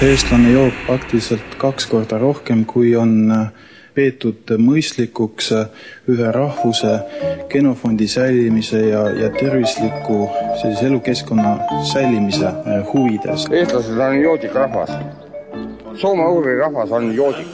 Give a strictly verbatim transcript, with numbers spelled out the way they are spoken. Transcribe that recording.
Eestlane joob praktiliselt kaks korda rohkem, kui on peetud mõistlikuks ühe rahvuse genofondi säilimise ja, ja tervisliku elukeskkonna säilimise huvides. Eestlased on joodik rahvas. Soome-ugri rahvas on joodik.